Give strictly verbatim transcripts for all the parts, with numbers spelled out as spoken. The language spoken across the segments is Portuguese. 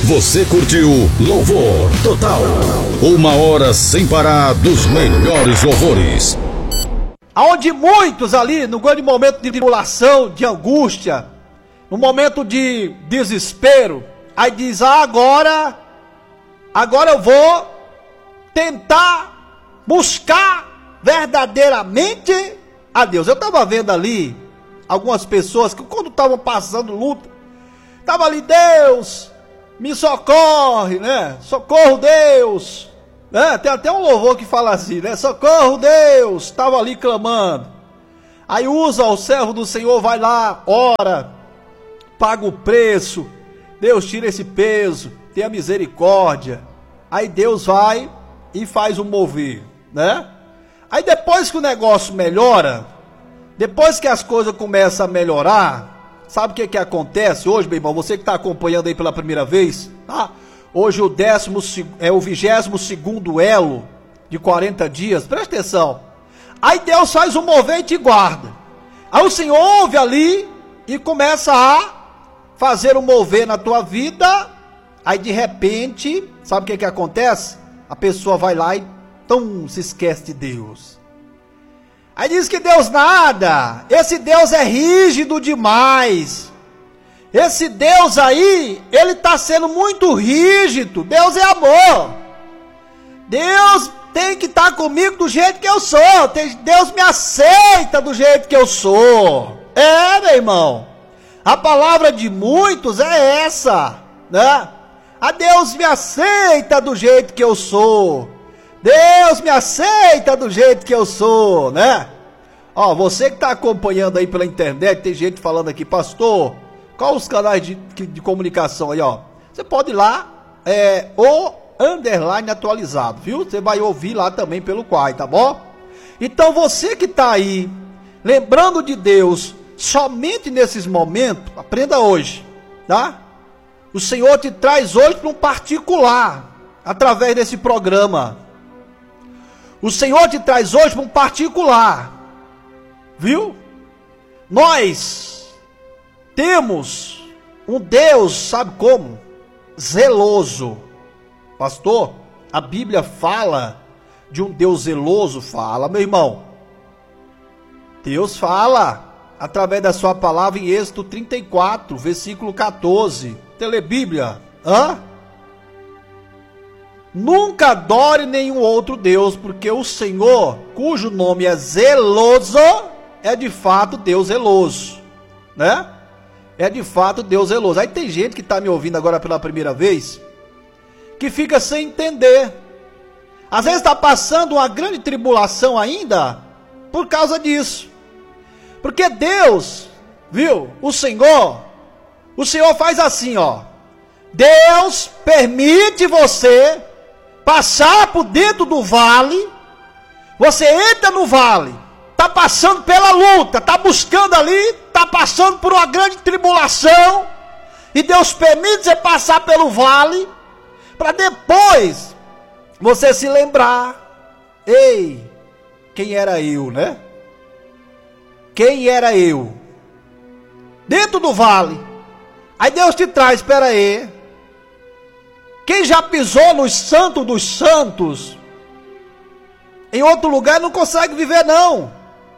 Você curtiu Louvor Total. Uma hora sem parar dos melhores louvores. Aonde muitos ali, no grande momento de tribulação, de angústia, no momento de desespero, aí diz, ah, agora, agora eu vou tentar buscar verdadeiramente a Deus. Eu estava vendo ali algumas pessoas que quando estavam passando luta, estavam ali, Deus, me socorre, né? Socorro, Deus. Né? Tem até um louvor que fala assim, né? Socorro, Deus. Estava ali clamando. Aí usa o servo do Senhor, vai lá, ora, paga o preço. Deus tira esse peso, tenha misericórdia. Aí Deus vai e faz o mover, né? Aí depois que o negócio melhora, depois que as coisas começam a melhorar, sabe o que que acontece hoje, meu irmão? Você que está acompanhando aí pela primeira vez, tá? Hoje o décimo, é o vigésimo segundo elo de quarenta dias, presta atenção. Aí Deus faz um mover e te guarda. Aí o Senhor ouve ali e começa a fazer um mover na tua vida. Aí de repente, sabe o que que acontece? A pessoa vai lá e tão, se esquece de Deus. Aí diz que Deus nada, esse Deus é rígido demais, esse Deus aí, ele está sendo muito rígido, Deus é amor, Deus tem que estar tá comigo do jeito que eu sou, Deus me aceita do jeito que eu sou, é meu irmão, a palavra de muitos é essa, né? A Deus me aceita do jeito que eu sou, Deus me aceita do jeito que eu sou, né? Ó, você que está acompanhando aí pela internet, tem gente falando aqui, pastor, qual os canais de, de comunicação aí, ó? Você pode ir lá, é, o underline atualizado, viu? Você vai ouvir lá também pelo Quai, tá bom? Então você que está aí, lembrando de Deus, somente nesses momentos, aprenda hoje, tá? O Senhor te traz hoje para um particular, através desse programa. O Senhor te traz hoje para um particular, viu? Nós temos um Deus, sabe como? Zeloso. Pastor, a Bíblia fala de um Deus zeloso? Fala, meu irmão. Deus fala, através da sua palavra em Êxodo trinta e quatro, versículo quatorze. Telebíblia, hã? Nunca adore nenhum outro Deus, porque o Senhor, cujo nome é zeloso, é de fato Deus zeloso, né? É de fato Deus zeloso. Aí tem gente que está me ouvindo agora pela primeira vez, que fica sem entender. Às vezes está passando uma grande tribulação ainda, por causa disso. Porque Deus, viu, o Senhor, o Senhor faz assim, ó. Deus permite você passar por dentro do vale, você entra no vale, está passando pela luta, está buscando ali, está passando por uma grande tribulação, e Deus permite você passar pelo vale, para depois você se lembrar, ei, quem era eu, né? Quem era eu? Dentro do vale, aí Deus te traz, espera aí, quem já pisou nos santos dos santos, em outro lugar não consegue viver não.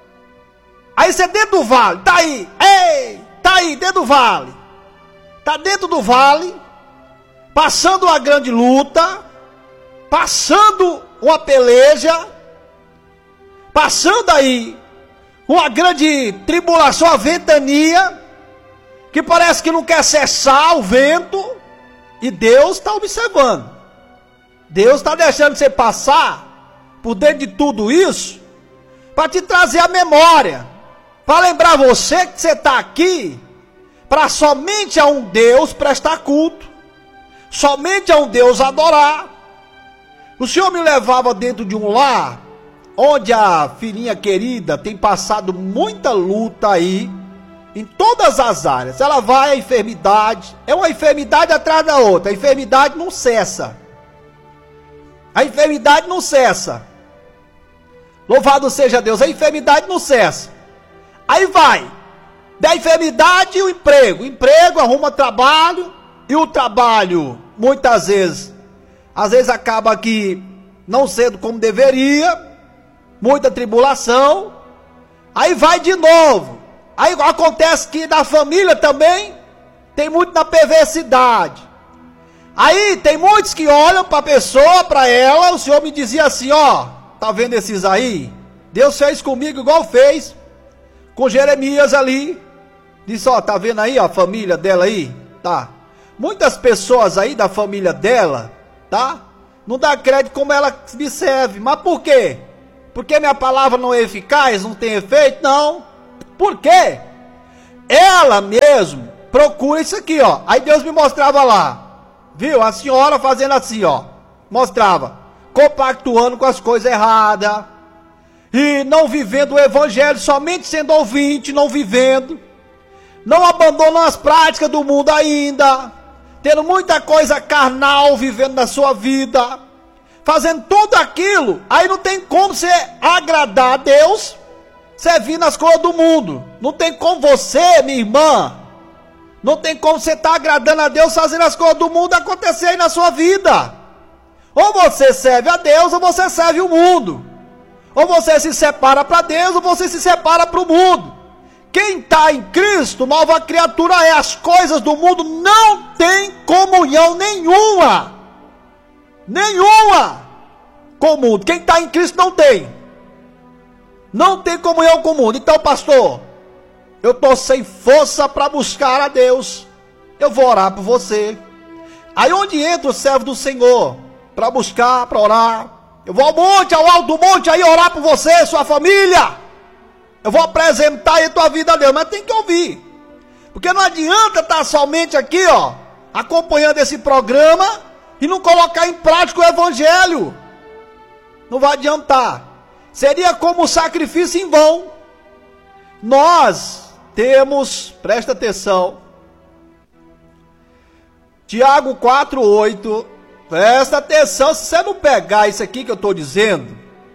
Aí você dentro do vale, tá aí, ei, tá aí dentro do vale, tá dentro do vale, passando uma grande luta, passando uma peleja, passando aí uma grande tribulação, uma ventania, que parece que não quer cessar o vento, e Deus está observando. Deus está deixando você passar por dentro de tudo isso, para te trazer a memória, para lembrar você que você está aqui, para somente a um Deus prestar culto, somente a um Deus adorar. O Senhor me levava dentro de um lar, onde a filhinha querida tem passado muita luta aí, em todas as áreas. Ela vai à enfermidade, é uma enfermidade atrás da outra, a enfermidade não cessa, a enfermidade não cessa, louvado seja Deus, a enfermidade não cessa, aí vai, da enfermidade o emprego, o emprego arruma trabalho, e o trabalho muitas vezes, às vezes acaba aqui não sendo como deveria, muita tribulação, aí vai de novo. Aí acontece que na família também tem muito na perversidade. Aí tem muitos que olham para a pessoa, para ela, o Senhor me dizia assim, ó, tá vendo esses aí? Deus fez comigo igual fez com Jeremias ali. Disse, ó, tá vendo aí ó, a família dela aí? Tá. Muitas pessoas aí da família dela, tá? Não dá crédito como ela me serve. Mas por quê? Porque minha palavra não é eficaz, não tem efeito? Não. Por quê? Ela mesmo procura isso aqui, ó. Aí Deus me mostrava lá. Viu? A senhora fazendo assim, ó. Mostrava. Compactuando com as coisas erradas. E não vivendo o evangelho, somente sendo ouvinte, não vivendo. Não abandonando as práticas do mundo ainda. Tendo muita coisa carnal vivendo na sua vida. Fazendo tudo aquilo. Aí não tem como você agradar a Deus servindo as coisas do mundo. Não tem como você, minha irmã, não tem como você estar tá agradando a Deus fazendo as coisas do mundo acontecer aí na sua vida. Ou você serve a Deus ou você serve o mundo. Ou você se separa para Deus ou você se separa para o mundo. Quem está em Cristo, nova criatura é. As coisas do mundo não tem comunhão nenhuma. Nenhuma com o mundo. Quem está em Cristo não tem. Não tem comunhão com o mundo. Então, pastor, eu estou sem força para buscar a Deus. Eu vou orar por você. Aí onde entra o servo do Senhor? Para buscar, para orar. Eu vou ao monte, ao alto do monte, aí orar por você, sua família. Eu vou apresentar aí a tua vida a Deus. Mas tem que ouvir. Porque não adianta estar somente aqui, ó, acompanhando esse programa e não colocar em prática o evangelho. Não vai adiantar. Seria como um sacrifício em vão. Nós temos, presta atenção, Tiago quatro, oito, presta atenção, se você não pegar isso aqui que eu estou dizendo,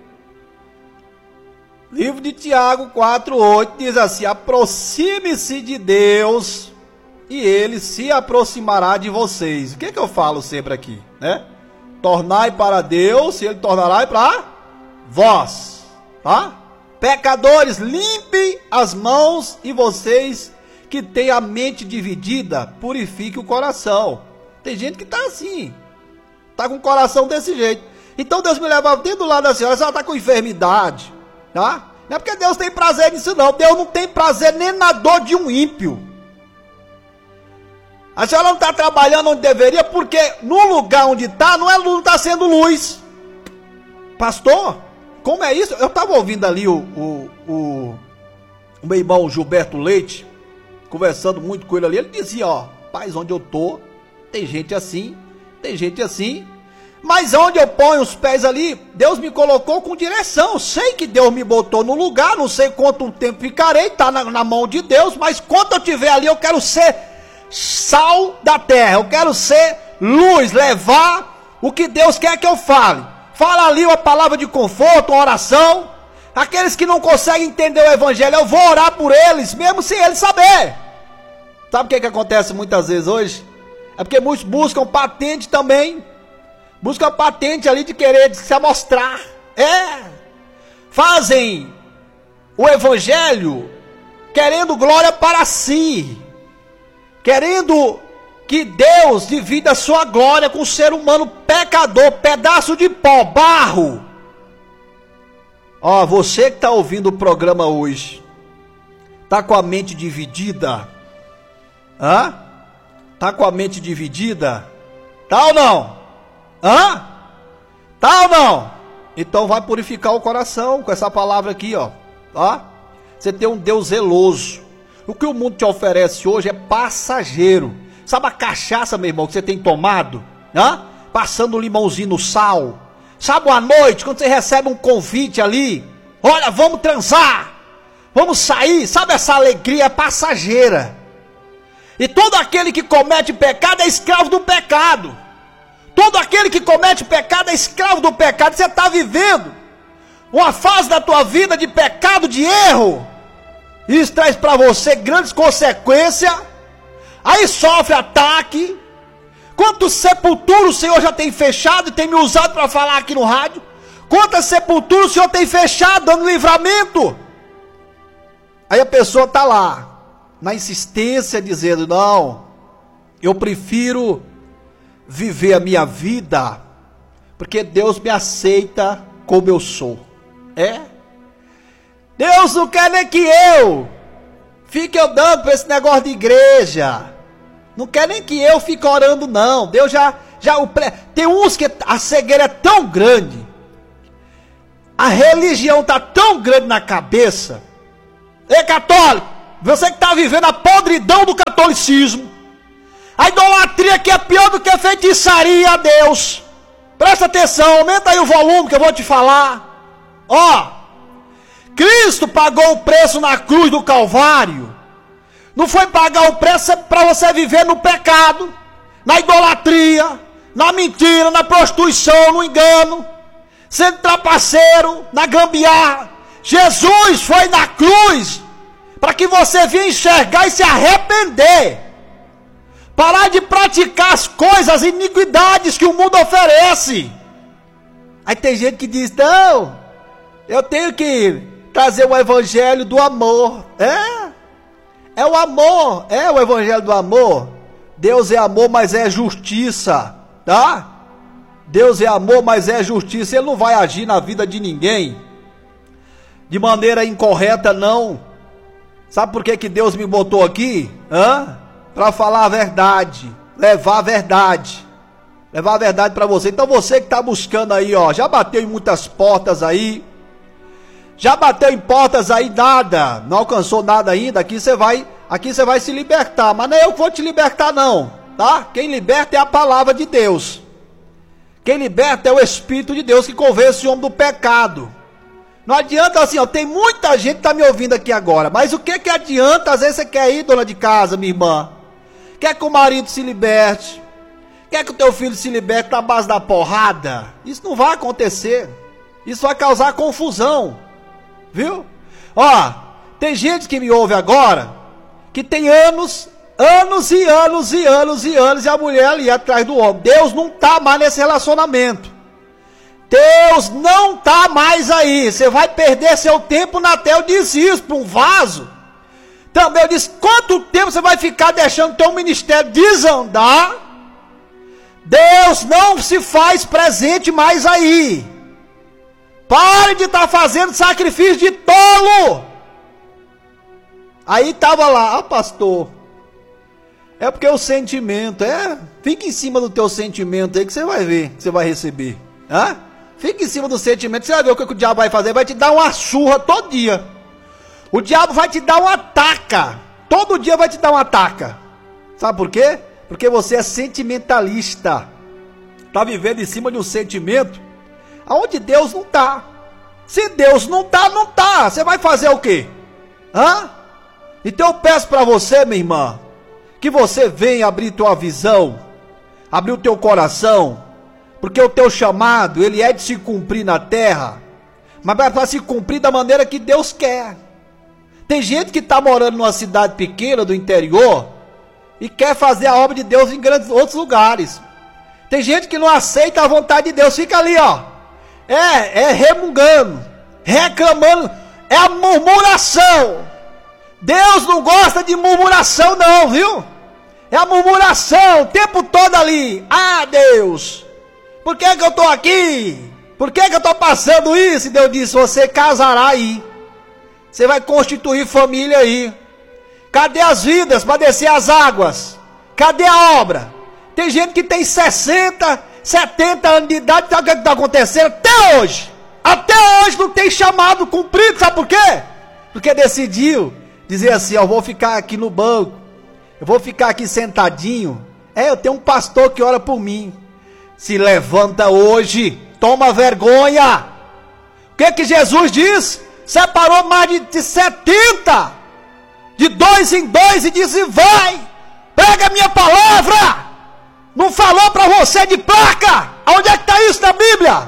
livro de Tiago quatro, oito, diz assim, aproxime-se de Deus e Ele se aproximará de vocês. O que que eu falo sempre aqui, né? Tornai para Deus e Ele tornará para vós, tá? Pecadores, limpem as mãos e vocês que têm a mente dividida, purifiquem o coração. Tem gente que está assim, está com o coração desse jeito. Então Deus me levava dentro do lado da senhora, a senhora está com enfermidade, tá? Não é porque Deus tem prazer nisso não, Deus não tem prazer nem na dor de um ímpio. A senhora não está trabalhando onde deveria, porque no lugar onde está, não é, não está sendo luz. Pastor, como é isso? Eu estava ouvindo ali o, o, o, o meu irmão Gilberto Leite, conversando muito com ele ali, ele dizia, ó, paz, onde eu tô, tem gente assim, tem gente assim, mas onde eu ponho os pés ali, Deus me colocou com direção. Eu sei que Deus me botou no lugar, não sei quanto tempo ficarei, tá na, na mão de Deus, mas quando eu estiver ali, eu quero ser sal da terra, eu quero ser luz, levar o que Deus quer que eu fale. Fala ali uma palavra de conforto, uma oração. Aqueles que não conseguem entender o evangelho, eu vou orar por eles, mesmo sem eles saber. Sabe o que que acontece muitas vezes hoje? É porque muitos buscam patente também. Buscam patente ali de querer de se amostrar. É. Fazem o evangelho querendo glória para si. Querendo que Deus divida a sua glória com o ser humano pecador, pedaço de pó, barro. Ó, você que está ouvindo o programa hoje, está com a mente dividida? Hã? Está com a mente dividida? Tá ou não? Hã? Tá ou não? Então vai purificar o coração com essa palavra aqui, ó. Ó, você tem um Deus zeloso. O que o mundo te oferece hoje é passageiro. Sabe a cachaça, meu irmão, que você tem tomado? Hã? Passando um limãozinho no sal. Sabe à noite, quando você recebe um convite ali, olha, vamos transar, vamos sair, sabe essa alegria passageira. E todo aquele que comete pecado é escravo do pecado. Todo aquele que comete pecado é escravo do pecado. Você está vivendo uma fase da tua vida de pecado, de erro. Isso traz para você grandes consequências. Aí sofre ataque. Quando Quantos sepulturos o Senhor já tem fechado e tem me usado para falar aqui no rádio? Quantas sepulturas o Senhor tem fechado, dando livramento? Aí a pessoa está lá, na insistência, dizendo, não, eu prefiro viver a minha vida, porque Deus me aceita como eu sou. É? Deus não quer nem que eu fique andando para esse negócio de igreja. Não quer nem que eu fique orando, não. Deus já, já o pré... Tem uns que a cegueira é tão grande, a religião está tão grande na cabeça. Ei, católico, você que está vivendo a podridão do catolicismo, a idolatria que é pior do que a feitiçaria a Deus. Presta atenção, aumenta aí o volume que eu vou te falar. Ó, Cristo pagou o preço na cruz do Calvário. Não foi pagar o preço para você viver no pecado, na idolatria, na mentira, na prostituição, no engano, sendo trapaceiro, na gambiarra. Jesus foi na cruz para que você venha enxergar e se arrepender. Parar de praticar as coisas, as iniquidades que o mundo oferece. Aí tem gente que diz, não, eu tenho que trazer o evangelho do amor. É, é o amor, é o evangelho do amor. Deus é amor, mas é justiça, tá? Deus é amor, mas é justiça. Ele não vai agir na vida de ninguém de maneira incorreta, não. Sabe por que que Deus me botou aqui? Hã? Para falar a verdade, levar a verdade, levar a verdade para você. Então você que está buscando aí, ó, já bateu em muitas portas aí, já bateu em portas aí, nada, não alcançou nada ainda. Aqui você vai, aqui você vai se libertar, mas não é eu que vou te libertar não, tá? Quem liberta é a palavra de Deus. Quem liberta é o Espírito de Deus que convence o homem do pecado. Não adianta assim, ó, tem muita gente que está me ouvindo aqui agora, mas o que que adianta? Às vezes você quer ir, dona de casa, minha irmã, quer que o marido se liberte, quer que o teu filho se liberte na base da porrada. Isso não vai acontecer, isso vai causar confusão, viu? Ó, tem gente que me ouve agora, que tem anos, anos e anos e anos e anos, e a mulher ali atrás do homem. Deus não está mais nesse relacionamento. Deus não está mais aí. Você vai perder seu tempo na terra. Eu disse isso para um vaso. Também eu disse, quanto tempo você vai ficar deixando teu ministério desandar? Deus não se faz presente mais aí. Pare de estar tá fazendo sacrifício de tolo. Aí estava lá, ah, pastor, é porque o sentimento, é, fica em cima do teu sentimento aí que você vai ver, que você vai receber. Hã? Fica em cima do sentimento, você vai ver o que, que o diabo vai fazer, vai te dar uma surra todo dia. O diabo vai te dar uma taca, todo dia vai te dar uma taca. Sabe por quê? Porque você é sentimentalista, está vivendo em cima de um sentimento, aonde Deus não está. Se Deus não está, não está, você vai fazer o quê? Hã? Então eu peço para você, minha irmã, que você venha abrir tua visão, abrir o teu coração, porque o teu chamado, ele é de se cumprir na terra, mas vai para se cumprir da maneira que Deus quer. Tem gente que está morando numa cidade pequena do interior e quer fazer a obra de Deus em grandes outros lugares. Tem gente que não aceita a vontade de Deus, fica ali, ó, é, é remungando, reclamando, é a murmuração. Deus não gosta de murmuração não, viu? É a murmuração o tempo todo ali. Ah, Deus, por que que eu estou aqui? Por que que eu estou passando isso? E Deus disse, você casará aí. Você vai constituir família aí. Cadê as vidas para descer as águas? Cadê a obra? Tem gente que tem sessenta, setenta anos de idade, sabe o que está acontecendo? Até hoje. Até hoje não tem chamado cumprido, sabe por quê? Porque decidiu dizer assim, ó, eu vou ficar aqui no banco, eu vou ficar aqui sentadinho. É, eu tenho um pastor que ora por mim. Se levanta hoje, toma vergonha. O que que Jesus diz? Separou mais de, de setenta, de dois em dois, e disse, vai, pega a minha palavra. Não falou para você de placa? Aonde é que está isso na Bíblia?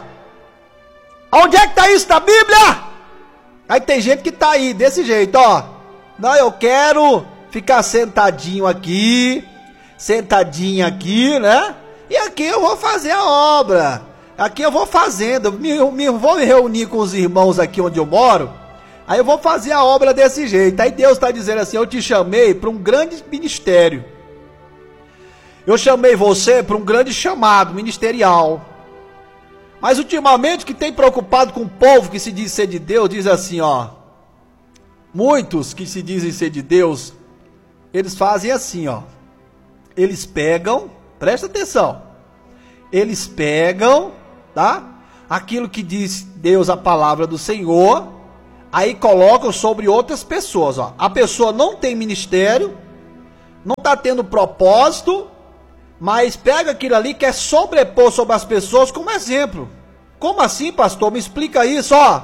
Aonde é que está isso na Bíblia? Aí tem gente que está aí, desse jeito, ó. Não, eu quero ficar sentadinho aqui, sentadinho aqui, né? E aqui eu vou fazer a obra. Aqui eu vou fazendo. Me, me, vou me reunir com os irmãos aqui onde eu moro. Aí eu vou fazer a obra desse jeito. Aí Deus está dizendo assim: eu te chamei para um grande ministério. Eu chamei você para um grande chamado ministerial. Mas ultimamente, que tem preocupado com o povo que se diz ser de Deus, diz assim, ó. Muitos que se dizem ser de Deus, eles fazem assim, ó. Eles pegam, presta atenção. Eles pegam, tá? Aquilo que diz Deus, a palavra do Senhor, aí colocam sobre outras pessoas, ó. A pessoa não tem ministério, não está tendo propósito, mas pega aquilo ali que é sobrepor sobre as pessoas como exemplo. Como assim, pastor? Me explica isso, ó.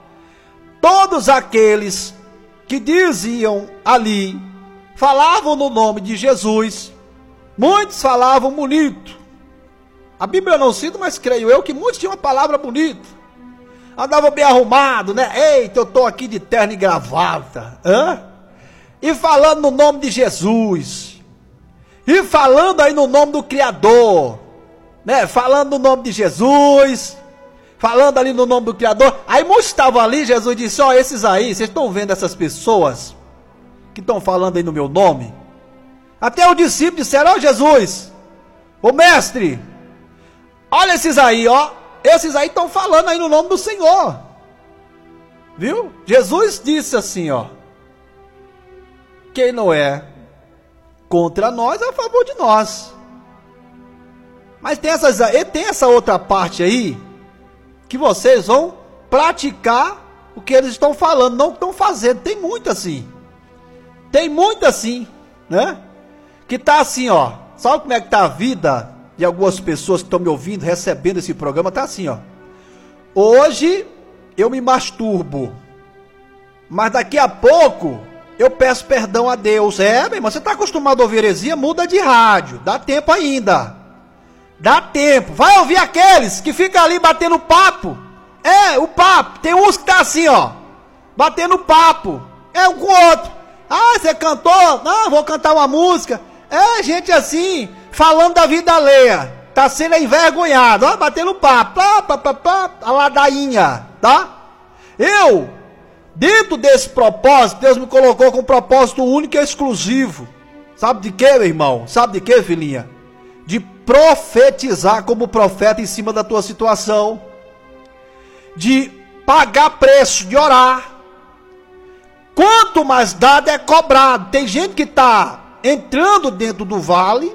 Todos aqueles que diziam ali, falavam no nome de Jesus, muitos falavam bonito. A Bíblia não cita, mas creio eu que muitos tinham uma palavra bonita. Andavam bem arrumado, né? Eita, eu tô aqui de terno e gravata. Hã? E falando no nome de Jesus. E falando aí no nome do Criador, né? Falando no nome de Jesus, falando ali no nome do Criador. Aí muitos estavam ali, Jesus disse, ó, esses aí, vocês estão vendo essas pessoas que estão falando aí no meu nome? Até os discípulos disseram, ó Jesus, ô mestre, olha esses aí, ó, esses aí estão falando aí no nome do Senhor. Viu? Jesus disse assim, ó, quem não é contra nós, é a favor de nós. Mas tem, essas, tem essa outra parte aí, que vocês vão praticar o que eles estão falando, não estão fazendo. Tem muito assim. Tem muito assim, né? Que tá assim, ó. Sabe como é que tá a vida de algumas pessoas que estão me ouvindo, recebendo esse programa? Tá assim, ó. Hoje eu me masturbo, mas daqui a pouco eu peço perdão a Deus. É, meu irmão, você está acostumado a ouvir heresia? Muda de rádio. Dá tempo ainda. Dá tempo. Vai ouvir aqueles que ficam ali batendo papo. É, o papo. Tem uns que tá assim, ó. Batendo papo. É um com o outro. Ah, você cantou? Não, vou cantar uma música. É, gente assim, falando da vida alheia. Tá sendo envergonhado. Ó, batendo papo. Pá, pá, pá, pá, a ladainha. Tá? Eu... Dentro desse propósito, Deus me colocou com um propósito único e exclusivo. Sabe de quê, meu irmão? Sabe de quê, filhinha? De profetizar como profeta em cima da tua situação. De pagar preço, de orar. Quanto mais dado é cobrado. Tem gente que está entrando dentro do vale.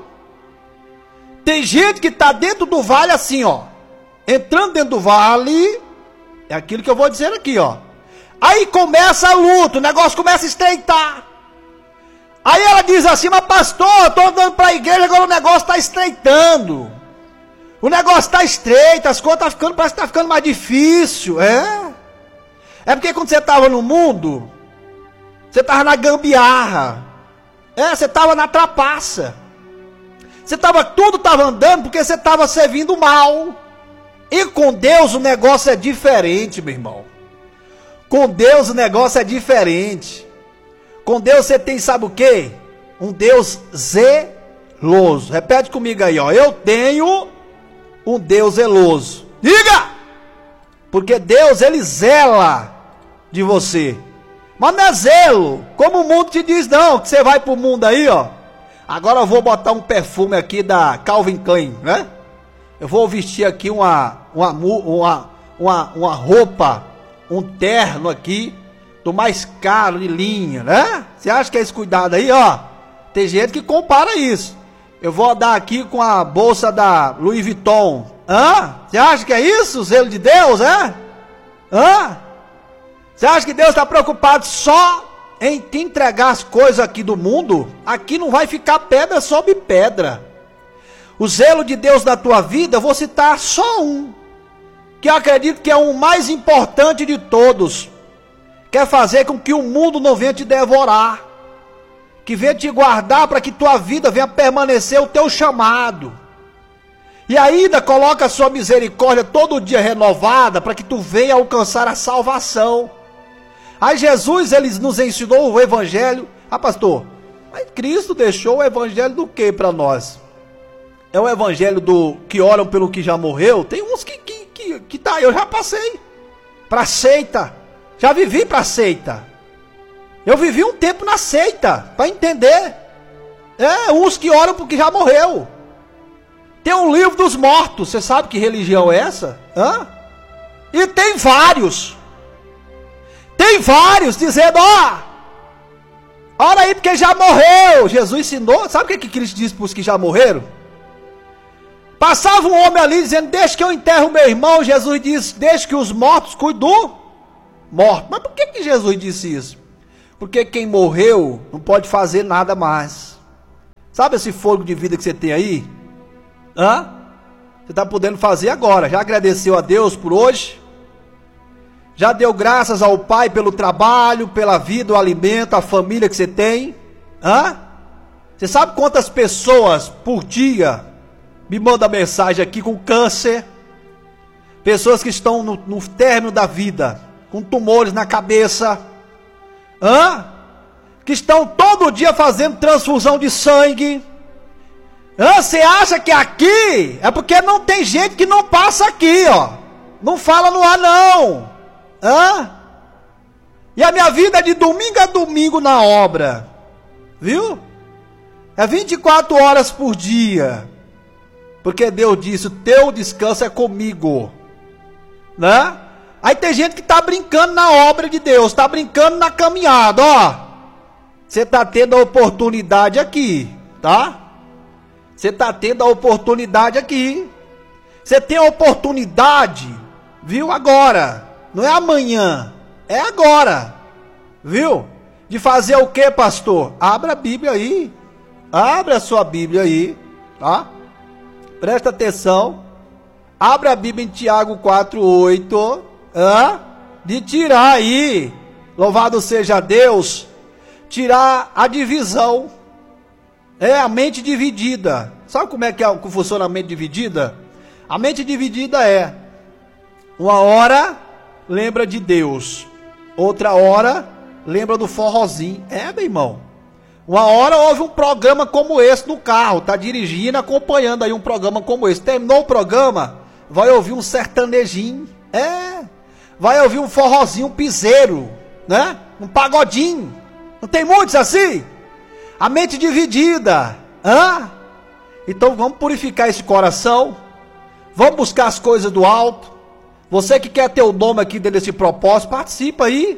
Tem gente que está dentro do vale assim, ó. Entrando dentro do vale. É aquilo que eu vou dizer aqui, ó. Aí começa a luta, o negócio começa a estreitar. Aí ela diz assim, mas pastor, eu estou andando para a igreja, agora o negócio está estreitando. O negócio está estreito, as coisas estão ficando, parece que está ficando mais difícil. É? É porque quando você estava no mundo, você estava na gambiarra. É, você estava na trapaça. Você estava, tudo estava andando porque você estava servindo mal. E com Deus o negócio é diferente, meu irmão. Com Deus o negócio é diferente. Com Deus você tem, sabe o quê? Um Deus zeloso. Repete comigo aí, ó. Eu tenho um Deus zeloso. Diga! Porque Deus, ele zela de você. Mas não é zelo, como o mundo te diz, não. Que você vai pro mundo aí, ó. Agora eu vou botar um perfume aqui da Calvin Klein, né? Eu vou vestir aqui uma, uma, uma, uma, uma roupa, um terno aqui, do mais caro de linha, né? Você acha que é esse cuidado aí, ó? Tem gente que compara isso. Eu vou dar aqui com a bolsa da Louis Vuitton. Hã? Você acha que é isso? O zelo de Deus, é? Hã? Você acha que Deus está preocupado só em te entregar as coisas aqui do mundo? Aqui não vai ficar pedra sobre pedra. O zelo de Deus na tua vida, eu vou citar só um, que eu acredito que é o mais importante de todos. Quer fazer com que o mundo não venha te devorar, que venha te guardar para que tua vida venha permanecer o teu chamado. E ainda coloca a sua misericórdia todo dia renovada para que tu venha alcançar a salvação. Aí Jesus, ele nos ensinou o evangelho. Ah, pastor, mas Cristo deixou o evangelho do que para nós? é o evangelho do que oram pelo que já morreu. Tem uns que, que, que, que tá, eu já passei pra seita, já vivi pra seita. Eu vivi um tempo na seita, pra entender. É, uns que oram porque já morreu. Tem um livro dos mortos, você sabe que religião é essa? Hã? E tem vários. Tem vários dizendo, ó, ora aí porque já morreu. Jesus ensinou, sabe o que, que Cristo disse para os que já morreram? Passava um homem ali dizendo, deixa que eu enterro meu irmão. Jesus disse, deixa que os mortos cuidem do morto. Mas por que, que Jesus disse isso? Porque quem morreu não pode fazer nada mais. Sabe esse fogo de vida que você tem aí? Hã? Você está podendo fazer agora. Já agradeceu a Deus por hoje? Já deu graças ao Pai pelo trabalho, pela vida, o alimento, a família que você tem? Hã? Você sabe quantas pessoas por dia me mandam mensagem aqui com câncer? Pessoas que estão no, no término da vida, com tumores na cabeça. Hã? Que estão todo dia fazendo transfusão de sangue. Hã? Você acha que aqui é porque não tem gente que não passa aqui, ó. Não fala no ar, não. Hã? E a minha vida é de domingo a domingo na obra. Viu? É vinte e quatro horas por dia. Porque Deus disse, o teu descanso é comigo. Né? Aí tem gente que está brincando na obra de Deus, está brincando na caminhada, ó. Você está tendo a oportunidade aqui, tá? Você está tendo a oportunidade aqui. Você tem a oportunidade, viu, agora. Não é amanhã, é agora. Viu? De fazer o que, pastor? Abra a Bíblia aí. Abra a sua Bíblia aí, tá? Presta atenção. Abra a Bíblia em Tiago quatro, oito. Hã? De tirar aí, louvado seja Deus, tirar a divisão. É a mente dividida. Sabe como é que, é, que funciona a mente dividida? A mente dividida é, uma hora lembra de Deus, outra hora lembra do forrozinho. É, meu irmão. Uma hora ouve um programa como esse no carro, tá dirigindo, acompanhando aí um programa como esse. Terminou o programa, vai ouvir um sertanejinho. É, vai ouvir um forrozinho, um piseiro, né? Um pagodinho. Não tem muitos assim? A mente dividida. Hã? Então vamos purificar esse coração. Vamos buscar as coisas do alto. Você que quer ter o nome aqui dentro desse propósito, participa aí.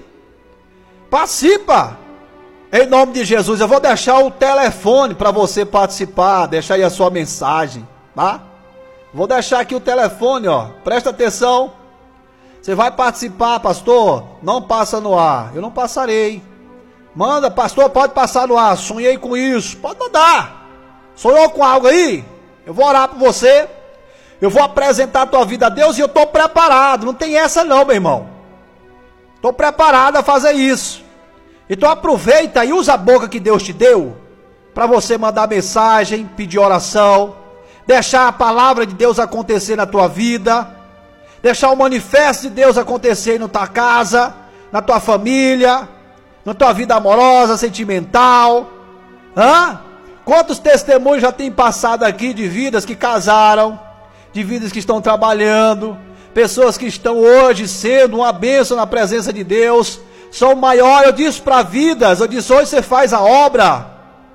Participa. Em nome de Jesus, eu vou deixar o telefone para você participar. Deixa aí a sua mensagem, tá? Vou deixar aqui o telefone, ó. Presta atenção. Você vai participar, pastor? Não passa no ar. Eu não passarei. Manda, pastor, pode passar no ar. Sonhei com isso. Pode mandar. Sonhou com algo aí? Eu vou orar por você. Eu vou apresentar a tua vida a Deus e eu estou preparado. Não tem essa não, meu irmão. Estou preparado a fazer isso. Então aproveita e usa a boca que Deus te deu para você mandar mensagem, pedir oração, deixar a palavra de Deus acontecer na tua vida, deixar o manifesto de Deus acontecer na tua casa, na tua família, na tua vida amorosa, sentimental. Hã? Quantos testemunhos já tem passado aqui de vidas que casaram, de vidas que estão trabalhando, pessoas que estão hoje sendo uma bênção na presença de Deus, são maiores. Eu disse para vidas, eu disse, hoje você faz a obra,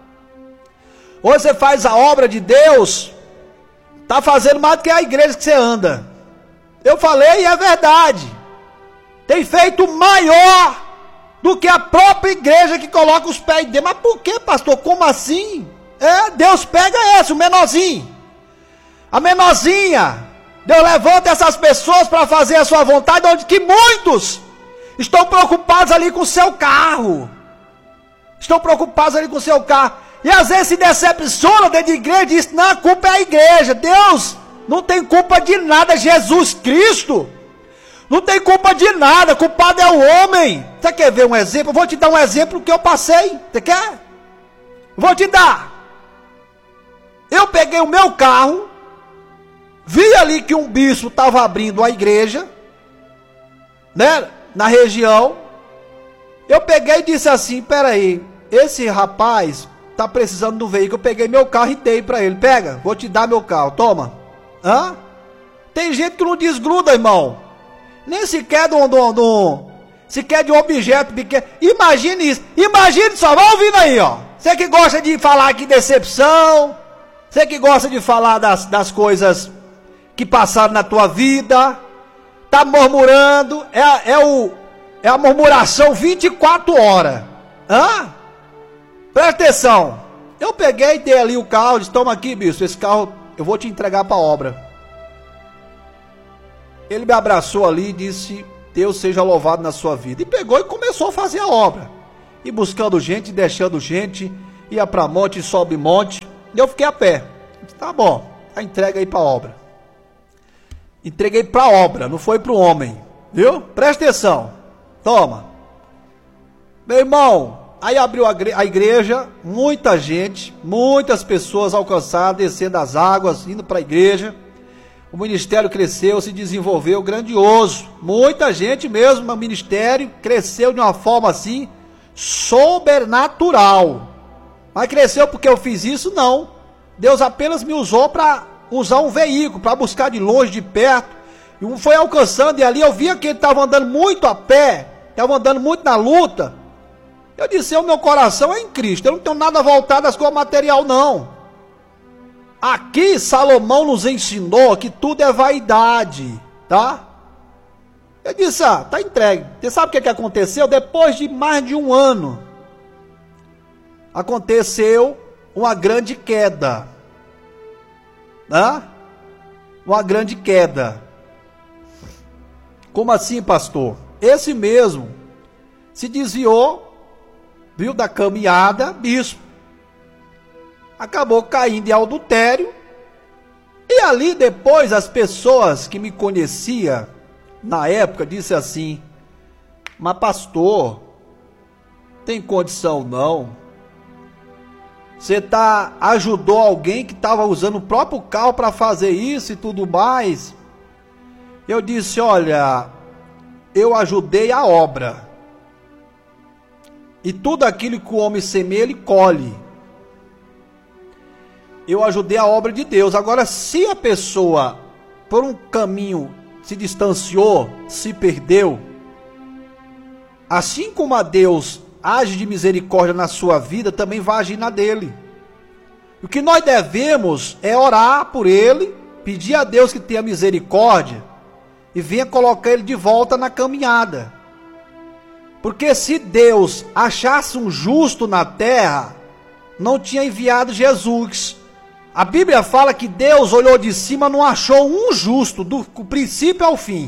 hoje você faz a obra de Deus, está fazendo mais do que a igreja que você anda. Eu falei e é verdade, tem feito maior do que a própria igreja que coloca os pés dentro. Mas por que, pastor? Como assim? É, Deus pega esse, o menorzinho, a menorzinha. Deus levanta essas pessoas para fazer a sua vontade, onde que muitos estão preocupados ali com o seu carro. Estão preocupados ali com o seu carro. E às vezes se decepciona dentro de igreja e diz, não, a culpa é a igreja. Deus não tem culpa de nada. Jesus Cristo não tem culpa de nada. Culpado é o homem. Você quer ver um exemplo? Eu vou te dar um exemplo que eu passei. Você quer? Vou te dar. Eu peguei o meu carro, vi ali que um bispo estava abrindo a igreja, né, na região. Eu peguei e disse assim, peraí, esse rapaz tá precisando do veículo, eu peguei meu carro e dei pra ele. Pega, vou te dar meu carro, toma. Hã? Tem gente que não desgruda, irmão. Nem sequer de um, de um, de um, sequer de um objeto pequeno. Imagine isso, imagine só, vai ouvindo aí, ó. Você que gosta de falar aqui decepção, você que gosta de falar das, das coisas que passaram na tua vida, tá murmurando, é, é, o, é a murmuração vinte e quatro horas. Hã? Presta atenção. Eu peguei, dei ali o carro, disse, toma aqui, bicho, esse carro eu vou te entregar para a obra. Ele me abraçou ali e disse, Deus seja louvado na sua vida. E pegou e começou a fazer a obra. E buscando gente, deixando gente, ia para monte, sobe monte. E eu fiquei a pé. Disse, tá bom, a entrega aí para a obra. Entreguei para a obra, não foi para o homem. Viu? Presta atenção. Toma. Meu irmão, aí abriu a igreja, muita gente, muitas pessoas alcançadas, descendo as águas, indo para a igreja. O ministério cresceu, se desenvolveu grandioso. Muita gente mesmo, o ministério cresceu de uma forma assim, sobrenatural. Mas cresceu porque eu fiz isso? Não. Deus apenas me usou para usar um veículo, para buscar de longe, de perto. E um foi alcançando, e ali eu via que ele estava andando muito a pé, estava andando muito na luta. Eu disse, o meu coração é em Cristo, eu não tenho nada voltado às coisas material, não. Aqui Salomão nos ensinou que tudo é vaidade, tá? Eu disse, ah, tá entregue. Você sabe o que, que aconteceu? Depois de mais de um ano, aconteceu uma grande queda. Né? Uma grande queda. Como assim, pastor? Esse mesmo se desviou, viu, da caminhada, bispo. Acabou caindo em adultério. E ali depois as pessoas que me conheciam na época disse assim, mas pastor, tem condição não? Você tá, ajudou alguém que estava usando o próprio carro para fazer isso e tudo mais? Eu disse, olha, eu ajudei a obra. E tudo aquilo que o homem semeia, ele colhe. Eu ajudei a obra de Deus. Agora, se a pessoa, por um caminho, se distanciou, se perdeu, assim como a Deus age de misericórdia na sua vida, também vai agir na dele. O que nós devemos é orar por ele, pedir a Deus que tenha misericórdia e venha colocar ele de volta na caminhada. Porque se Deus achasse um justo na terra, não tinha enviado Jesus. A Bíblia fala que Deus olhou de cima e não achou um justo, do princípio ao fim.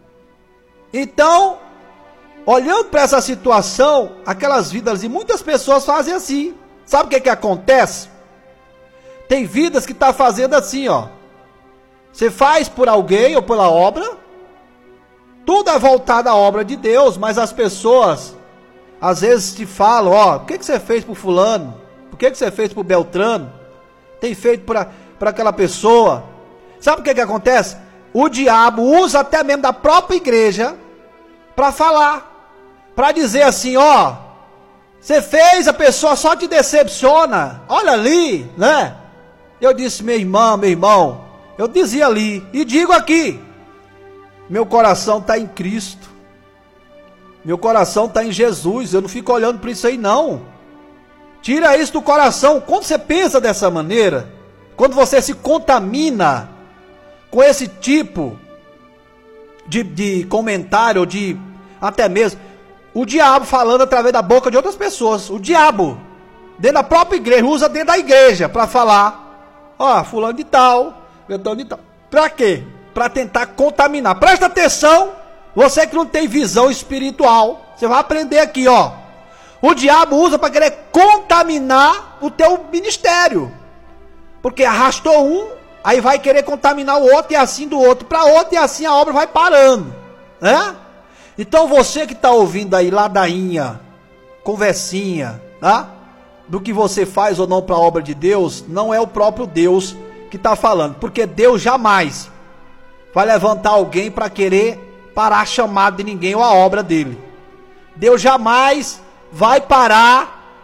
Então, olhando para essa situação, aquelas vidas, e muitas pessoas fazem assim. Sabe o que que acontece? Tem vidas que estão fazendo assim, ó. Você faz por alguém ou pela obra, tudo é voltado à obra de Deus, mas as pessoas, às vezes te falam, ó, por que que você fez por fulano? Por que que você fez por Beltrano? Tem feito para aquela pessoa. Sabe o que que acontece? O diabo usa até mesmo da própria igreja para falar, para dizer assim, ó, você fez, a pessoa só te decepciona, olha ali, né? Eu disse, meu irmão, meu irmão, eu dizia ali, e digo aqui, meu coração está em Cristo, meu coração está em Jesus, eu não fico olhando para isso aí não. Tira isso do coração. Quando você pensa dessa maneira, quando você se contamina com esse tipo de, de comentário, de até mesmo o diabo falando através da boca de outras pessoas, o diabo dentro da própria igreja, usa dentro da igreja para falar, ó, fulano de tal, fulano de tal. Para quê? Para tentar contaminar. Presta atenção, você que não tem visão espiritual, você vai aprender aqui, ó. O diabo usa para querer contaminar o teu ministério. Porque arrastou um, aí vai querer contaminar o outro, e assim do outro para outro, e assim a obra vai parando, né? Então você que está ouvindo aí ladainha, conversinha, tá? Do que você faz ou não para a obra de Deus, não é o próprio Deus que está falando. Porque Deus jamais vai levantar alguém para querer parar a chamada de ninguém ou a obra dele. Deus jamais vai parar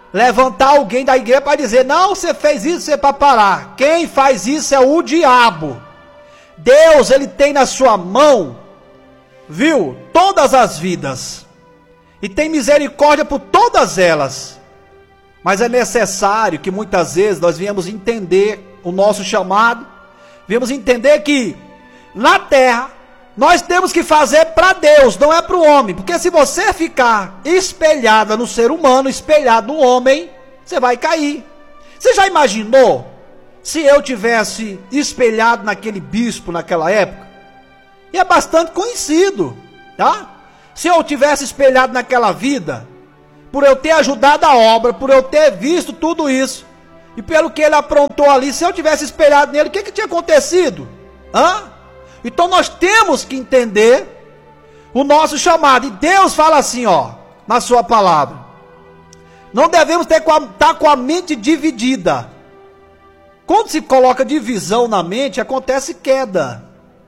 levantar alguém da igreja para dizer, não, você fez isso, você é para parar. Quem faz isso é o diabo. Deus, ele tem na sua mão, viu, todas as vidas. E tem misericórdia por todas elas. Mas é necessário que muitas vezes nós viemos entender o nosso chamado. Viemos entender que na terra nós temos que fazer para Deus, não é para o homem. Porque se você ficar espelhada no ser humano, espelhado no homem, você vai cair. Você já imaginou se eu tivesse espelhado naquele bispo naquela época? E é bastante conhecido, tá? Se eu tivesse espelhado naquela vida, por eu ter ajudado a obra, por eu ter visto tudo isso, e pelo que ele aprontou ali, se eu tivesse espelhado nele, o que, que tinha acontecido? Hã? Então nós temos que entender o nosso chamado. E Deus fala assim, ó, na sua palavra. Não devemos ter com a, estar com a mente dividida. Quando se coloca divisão na mente, acontece queda.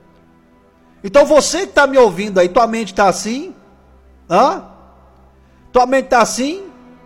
Então você que está me ouvindo aí, tua mente está assim? Hã? Tua mente está assim?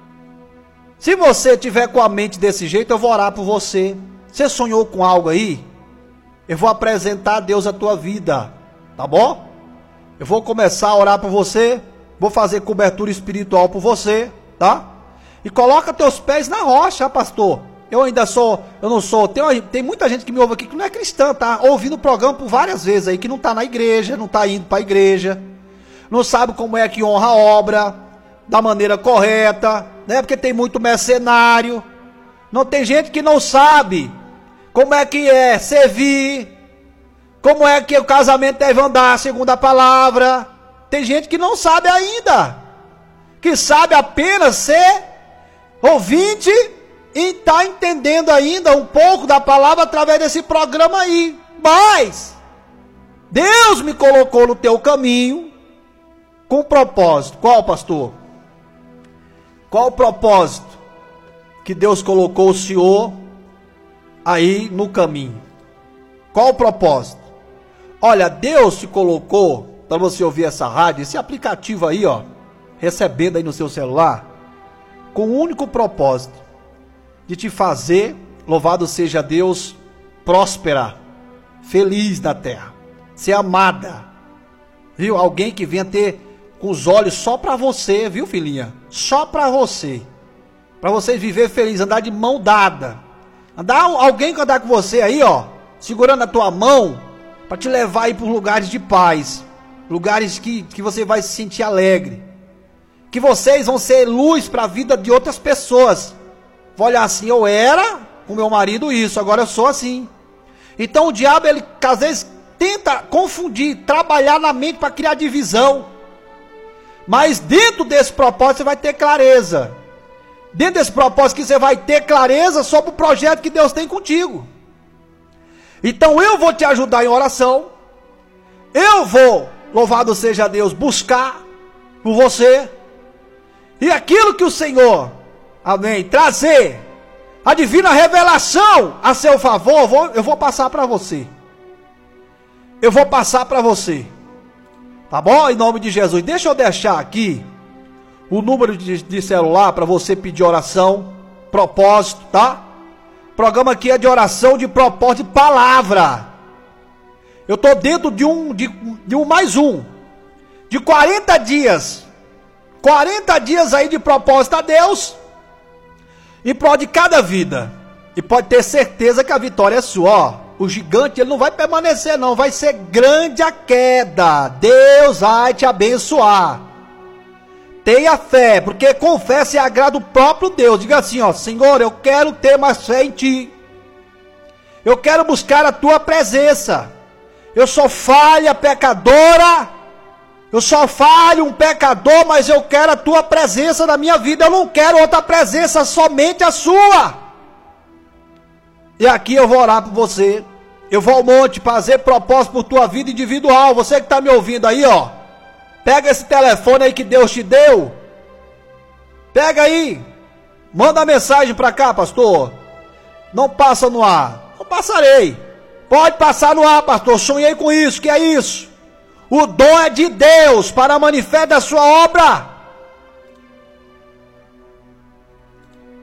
Se você tiver com a mente desse jeito, eu vou orar por você. Você sonhou com algo aí? Eu vou apresentar a Deus a tua vida, tá bom? Eu vou começar a orar por você, vou fazer cobertura espiritual por você, tá? E coloca teus pés na rocha, pastor. Eu ainda sou, eu não sou, tem, tem muita gente que me ouve aqui que não é cristã, tá? Ouvindo o programa por várias vezes aí, que não tá na igreja, não tá indo para a igreja, não sabe como é que honra a obra da maneira correta, né? Porque tem muito mercenário. Não tem gente que não sabe como é que é servir, como é que o casamento deve andar segundo a palavra. Tem gente que não sabe ainda, que sabe apenas ser ouvinte e está entendendo ainda um pouco da palavra através desse programa aí. Mas Deus me colocou no teu caminho com propósito. Qual, pastor? Qual o propósito que Deus colocou o senhor aí no caminho? Qual o propósito? Olha, Deus te colocou para você ouvir essa rádio, esse aplicativo aí, ó, recebendo aí no seu celular, com o único propósito de te fazer, louvado seja Deus, próspera, feliz na terra, ser amada, viu? Alguém que venha ter com os olhos só para você, viu, filhinha? Só para você, para você viver feliz, andar de mão dada, andar alguém que andar com você aí, ó, segurando a tua mão, para te levar aí para lugares de paz, lugares que, que você vai se sentir alegre, que vocês vão ser luz para a vida de outras pessoas. Vou olhar assim, eu era com meu marido isso, agora eu sou assim. Então o diabo, ele às vezes tenta confundir, trabalhar na mente para criar divisão. Mas dentro desse propósito você vai ter clareza. Dentro desse propósito que você vai ter clareza sobre o projeto que Deus tem contigo. Então eu vou te ajudar em oração. Eu vou, louvado seja Deus, buscar por você. E aquilo que o Senhor, amém, trazer a divina revelação a seu favor, eu vou, eu vou passar para você. Eu vou passar para você. Tá bom? Em nome de Jesus. Deixa eu deixar aqui o número de, de celular para você pedir oração, propósito, tá? O programa aqui é de oração, de propósito, de palavra. Eu tô dentro de um, de, de um mais um, de quarenta dias. quarenta dias aí de propósito a Deus, em prol de cada vida. E pode ter certeza que a vitória é sua, ó. O gigante, ele não vai permanecer não, vai ser grande a queda. Deus vai te abençoar. Tenha fé, porque com fé se agrada o próprio Deus. Diga assim, ó, Senhor, eu quero ter mais fé em Ti. Eu quero buscar a Tua presença. Eu sou falha, pecadora. Eu só falho, um pecador, mas eu quero a Tua presença na minha vida. Eu não quero outra presença, somente a Sua. E aqui eu vou orar por você. Eu vou ao monte fazer propósito por tua vida individual. Você que está me ouvindo aí, ó. Pega esse telefone aí que Deus te deu. Pega aí. Manda a mensagem para cá, pastor. Não passa no ar. Não passarei. Pode passar no ar, pastor. Sonhei com isso. Que é isso? O dom é de Deus para manifestar a sua obra.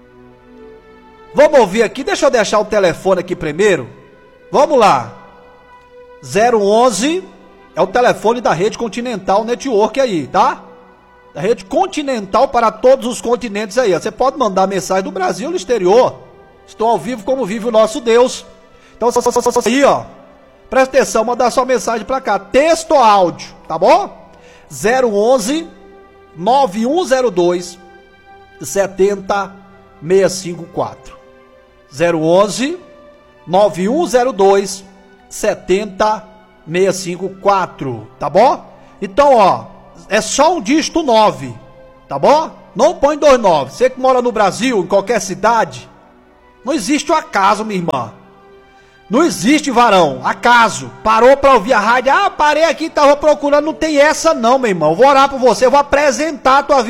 Vamos ouvir aqui, deixa eu deixar o telefone aqui primeiro. Vamos lá. zero onze é o telefone da Rede Continental Network aí, tá? Da Rede Continental para todos os continentes aí. Você pode mandar mensagem do Brasil no exterior. Estou ao vivo como vive o nosso Deus. Então, aí, ó. Presta atenção, mandar sua mensagem pra cá. Texto ou áudio, tá bom? zero onze nove um zero dois sete zero seis cinco quatro. zero onze nove um zero dois sete zero seis cinco quatro, tá bom? Então, ó, é só um dígito nove, tá bom? Não põe dois nove. Você que mora no Brasil, em qualquer cidade, não existe o acaso, minha irmã. Não existe, varão, acaso. Parou pra ouvir a rádio, ah, parei aqui, tava procurando, não tem essa não, meu irmão. Vou orar por você, vou apresentar a tua vida.